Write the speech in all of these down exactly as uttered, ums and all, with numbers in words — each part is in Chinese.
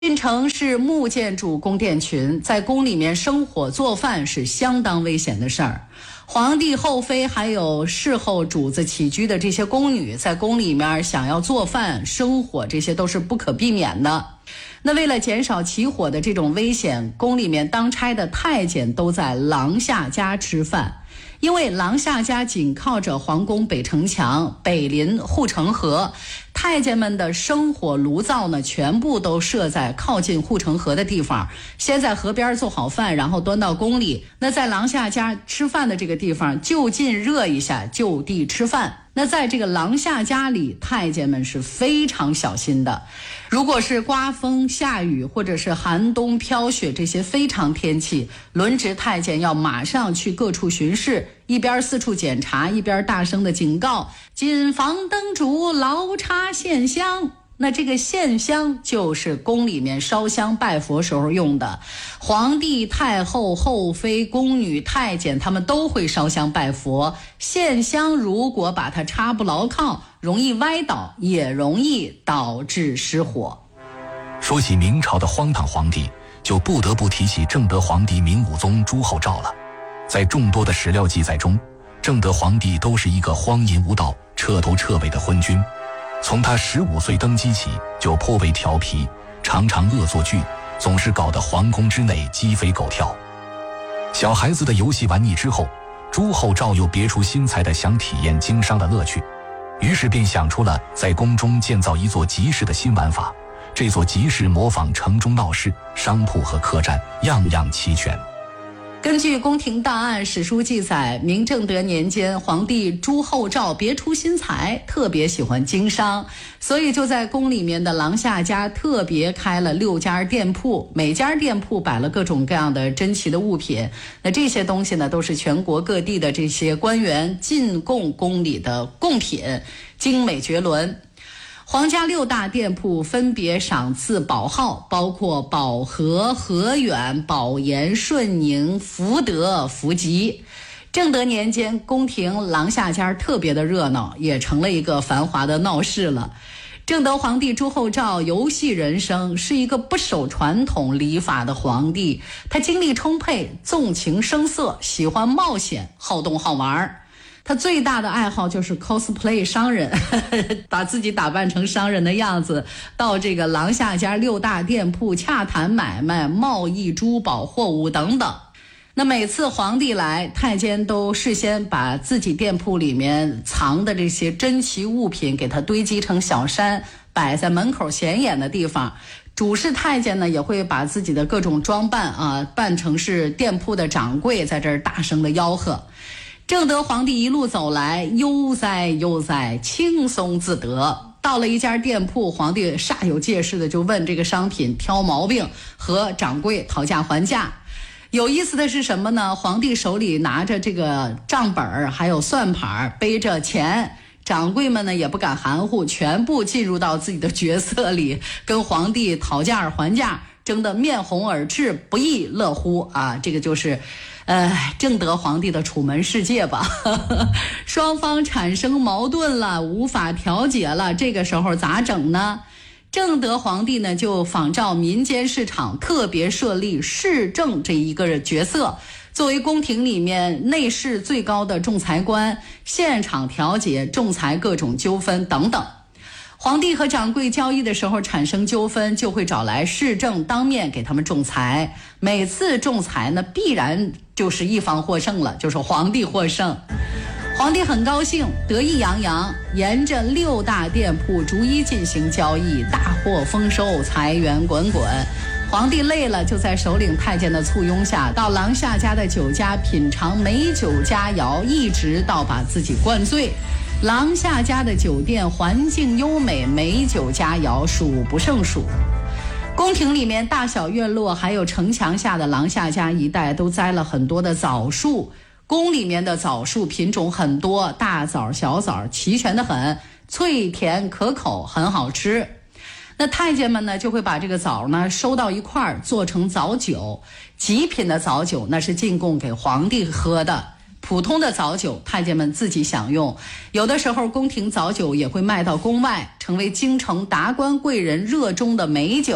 运城是木建筑宫殿群，在宫里面生火做饭是相当危险的事儿。皇帝后妃还有侍候主子起居的这些宫女，在宫里面想要做饭生火，这些都是不可避免的。那为了减少起火的这种危险，宫里面当差的太监都在廊下家吃饭。因为廊下家紧靠着皇宫北城墙，北临护城河，太监们的生火炉灶呢，全部都设在靠近护城河的地方。先在河边做好饭，然后端到宫里。那在廊下家吃饭的这个地方，就近热一下，就地吃饭。那在这个廊下家里，太监们是非常小心的。如果是刮风下雨，或者是寒冬飘雪这些非常天气，轮值太监要马上去各处巡视，一边四处检查，一边大声的警告：谨防灯烛，劳插线香。那这个线香就是宫里面烧香拜佛时候用的，皇帝、太后、后妃、宫女、太监他们都会烧香拜佛。线香如果把它插不牢靠，容易歪倒，也容易导致失火。 说起明朝的荒唐皇帝，就不得不提起正德皇帝明武宗朱厚照了。在众多的史料记载中，正德皇帝都是一个荒淫无道、彻头彻尾的昏君。从他十五岁登基起，就颇为调皮，常常恶作剧，总是搞得皇宫之内鸡飞狗跳。小孩子的游戏玩腻之后，朱厚照又别出心裁地想体验经商的乐趣，于是便想出了在宫中建造一座集市的新玩法。这座集市模仿城中闹市，商铺和客栈样样齐全。 根据宫廷档案史书记载，明正德年间，皇帝朱厚照别出心裁，特别喜欢经商，所以就在宫里面的廊下家特别开了六家店铺，每家店铺摆了各种各样的珍奇的物品。那这些东西呢，都是全国各地的这些官员进贡宫里的贡品，精美绝伦。皇家六大店铺分别赏赐宝号，包括宝和、和远、宝延、顺宁、福德、福吉。正德年间，宫廷廊下家特别的热闹，也成了一个繁华的闹市了。正德皇帝朱厚照游戏人生，是一个不守传统礼法的皇帝。他精力充沛，纵情声色，喜欢冒险，好动好玩。他最大的爱好就是 cosplay 商人，把自己打扮成商人的样子，到这个廊下家六大店铺洽谈买卖、贸易珠宝货物等等。那每次皇帝来，太监都事先把自己店铺里面藏的这些珍奇物品给他堆积成小山，摆在门口显眼的地方。主事太监呢，也会把自己的各种装扮啊扮成是店铺的掌柜，在这儿大声的吆喝。正德皇帝一路走来，悠哉悠哉，轻松自得。到了一家店铺，皇帝煞有介事的就问这个商品，挑毛病，和掌柜讨价还价。有意思的是什么呢？皇帝手里拿着这个账本还有算盘，背着钱，掌柜们呢也不敢含糊，全部进入到自己的角色里，跟皇帝讨价还价，争得面红耳赤，不亦乐乎啊！这个就是呃，正德皇帝的楚门世界吧。双方产生矛盾了，无法调解了，这个时候咋整呢？正德皇帝呢就仿照民间市场，特别设立市政这一个角色，作为宫廷里面内侍最高的仲裁官，现场调解仲裁各种纠纷等等。皇帝和掌柜交易的时候产生纠纷，就会找来市政当面给他们仲裁。每次仲裁呢，必然就是一方获胜了，就是皇帝获胜。皇帝很高兴，得意洋洋，沿着六大店铺逐一进行交易，大获丰收，财源滚滚。皇帝累了，就在首领太监的簇拥下，到廊下家的酒家品尝美酒佳肴，一直到把自己灌醉。廊下家的酒店环境优美，美酒佳肴数不胜数。宫廷里面大小院落还有城墙下的廊下家一带都栽了很多的枣树，宫里面的枣树品种很多，大枣小枣齐全得很，脆甜可口，很好吃。那太监们呢就会把这个枣呢收到一块儿，做成枣酒。极品的枣酒那是进贡给皇帝喝的，普通的枣酒太监们自己享用。有的时候宫廷枣酒也会卖到宫外，成为京城达官贵人热衷的美酒，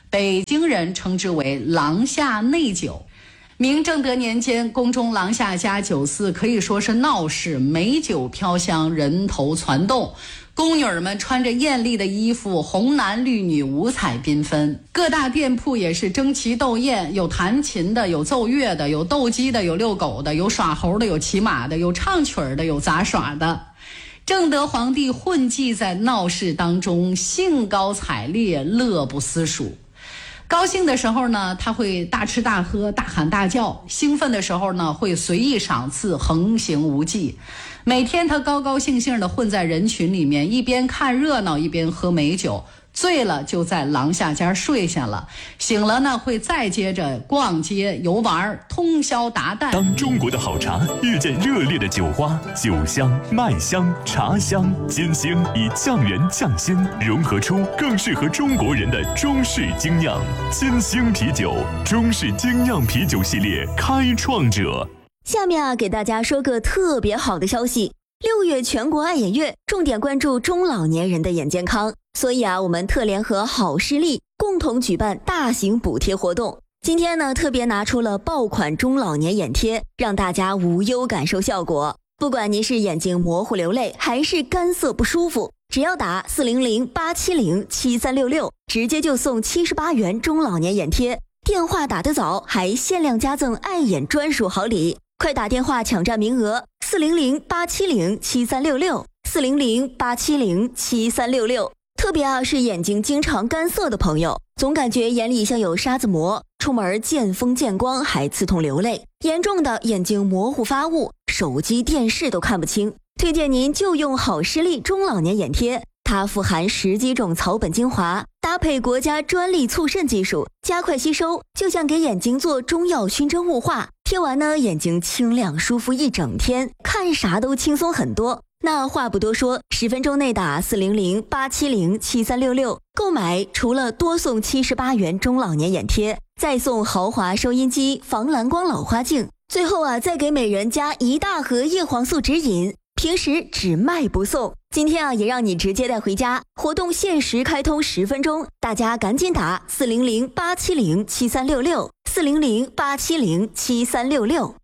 北京人称之为廊下内酒。明正德年间，宫中廊下家酒肆可以说是闹市，美酒飘香，人头攒动。宫女儿们穿着艳丽的衣服，红男绿女，五彩缤纷。各大店铺也是争奇斗艳，有弹琴的，有奏乐的，有斗鸡的，有遛狗的，有耍猴的，有骑马的，有唱曲儿的，有杂耍的。正德皇帝混迹在闹市当中，兴高采烈，乐不思蜀。高兴的时候呢，他会大吃大喝，大喊大叫；兴奋的时候呢，会随意赏赐，横行无忌。每天他高高兴兴地混在人群里面，一边看热闹，一边喝美酒。醉了就在廊下家睡下了，醒了呢会再接着逛街游玩，通宵达旦。 当中国的好茶遇见热烈的酒花，酒香、麦香、茶香、金星以匠人匠心融合出更适合中国人的中式精酿。金星啤酒，中式精酿啤酒系列开创者。 下面啊，给大家说个特别好的消息。六月全国爱眼月，重点关注中老年人的眼健康，所以啊，我们特联合好视力共同举办大型补贴活动。今天呢，特别拿出了爆款中老年眼贴，让大家无忧感受效果。不管您是眼睛模糊流泪，还是干涩不舒服，只要打四零零八七零七三六六，直接就送七十八元中老年眼贴。电话打得早，还限量加赠爱眼专属好礼。快打电话抢占名额，四零零八七零七三六六，四零零八七零七三六六。特别啊，是眼睛经常干涩的朋友，总感觉眼里像有沙子膜，出门见风见光还刺痛流泪，严重的眼睛模糊发雾，手机电视都看不清。推荐您就用好视力中老年眼贴，它富含十几种草本精华，搭配国家专利促渗技术，加快吸收，就像给眼睛做中药熏蒸雾化。贴完呢，眼睛清亮舒服一整天，看啥都轻松很多。那话不多说，十分钟内打四零零八七零七三六六，购买除了多送七十八元中老年眼贴，再送豪华收音机、防蓝光老花镜，最后啊，再给每人加一大盒叶黄素指引。平时只卖不送，今天啊也让你直接带回家。活动限时开通十分钟，大家赶紧打四零零八七零七三六六，四零零八七零七三六六。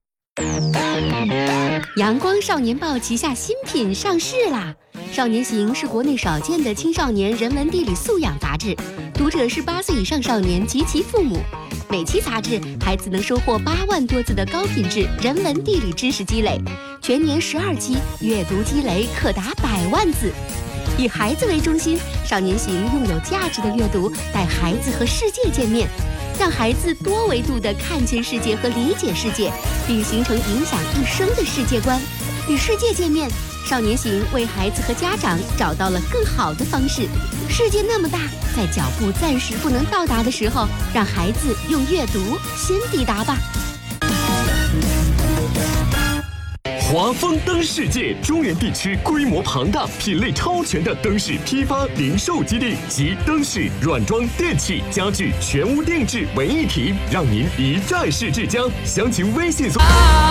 阳光少年报旗下新品上市啦！少年行是国内少见的青少年人文地理素养杂志，读者是八岁以上少年及其父母。每期杂志，孩子能收获八万多字的高品质人文地理知识积累，全年十二期，阅读积累可达百万字。以孩子为中心，少年行用有价值的阅读带孩子和世界见面，让孩子多维度地看见世界和理解世界，并形成影响一生的世界观。与世界见面，少年行为孩子和家长找到了更好的方式。世界那么大，在脚步暂时不能到达的时候，让孩子用阅读先抵达吧。 华丰灯世界中原地区规模庞大、品类超全的灯饰批发零售基地，集灯饰、软装、电器、家具全屋定制为一体，让您一站式至家。详情微信搜。